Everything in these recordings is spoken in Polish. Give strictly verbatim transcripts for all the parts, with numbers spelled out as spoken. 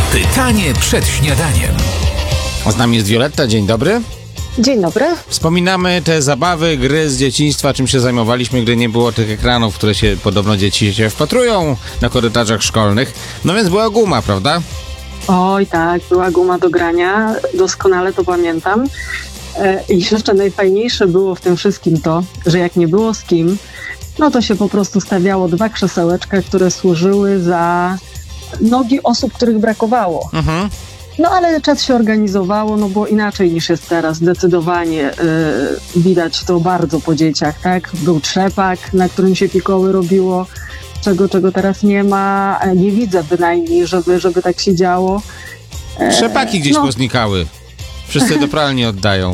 Pytanie przed śniadaniem. Z nami jest Violetta, dzień dobry. Dzień dobry. Wspominamy te zabawy, gry z dzieciństwa, czym się zajmowaliśmy, gdy nie było tych ekranów, w które się podobno dzieci się wpatrują na korytarzach szkolnych. No więc była guma, prawda? Oj tak, była guma do grania, doskonale to pamiętam. I jeszcze najfajniejsze było w tym wszystkim to, że jak nie było z kim, no to się po prostu stawiało dwa krzesełeczka, które służyły za nogi osób, których brakowało. Mhm. No ale czas się organizowało, no bo inaczej niż jest teraz. Zdecydowanie yy, widać to bardzo po dzieciach, tak? Był trzepak, na którym się pikoły robiło, czego, czego teraz nie ma. Nie widzę bynajmniej, żeby, żeby tak się działo. E, Trzepaki gdzieś no. poznikały. Wszyscy do pralni oddają.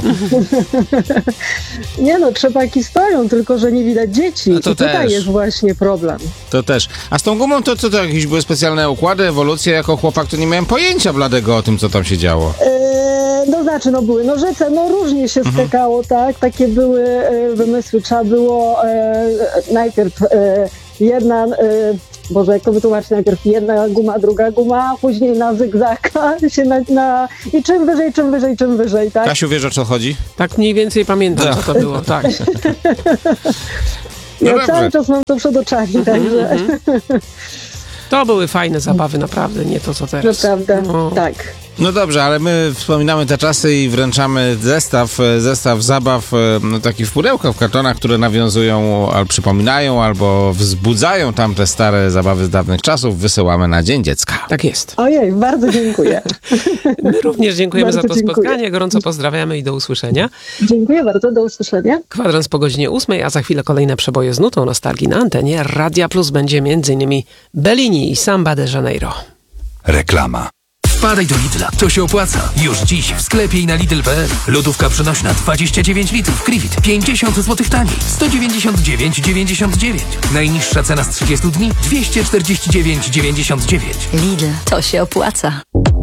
Nie no, trzepaki stoją, tylko że nie widać dzieci. No to I tutaj też. jest właśnie problem. To też. A z tą gumą to co to, jakieś były specjalne układy, ewolucje? Jako chłopak to nie miałem pojęcia bladego o tym, co tam się działo. E, no znaczy, no były nożyce, no różnie się Mhm. skakało, tak? Takie były e, wymysły. Trzeba było e, najpierw e, jedna... E, Boże, jak to wytłumaczyć? Najpierw jedna guma, druga guma, później na zygzaka się na, na... I czym wyżej, czym wyżej, czym wyżej, tak? Kasiu, wiesz, o co chodzi? Tak mniej więcej pamiętam, No. co to było, tak. No Ja dobrze. cały czas mam to przed oczami, także To były fajne zabawy, naprawdę, nie to co teraz. naprawdę, No. tak. No dobrze, ale my wspominamy te czasy i wręczamy zestaw, e, zestaw zabaw, e, no, takich w pudełkach, w kartonach, które nawiązują, albo przypominają, albo wzbudzają tamte stare zabawy z dawnych czasów. Wysyłamy na Dzień Dziecka. Tak jest. Ojej, bardzo dziękuję. My również dziękujemy Bardzo za to dziękuję. spotkanie, gorąco pozdrawiamy i do usłyszenia. Dziękuję bardzo, do usłyszenia. Kwadrans po godzinie ósmej, a za chwilę kolejne przeboje z nutą nostalgii na antenie. Radia Plus będzie m.in. Bellini i Samba de Janeiro. Reklama. Wpadaj do Lidla, to się opłaca. Już dziś w sklepie i na Lidl kropka p l. Lodówka przenośna dwadzieścia dziewięć litrów Krivit, pięćdziesiąt złotych taniej, sto dziewięćdziesiąt dziewięć dziewięćdziesiąt dziewięć. Najniższa cena z trzydziestu dni dwieście czterdzieści dziewięć dziewięćdziesiąt dziewięć. Lidl, to się opłaca.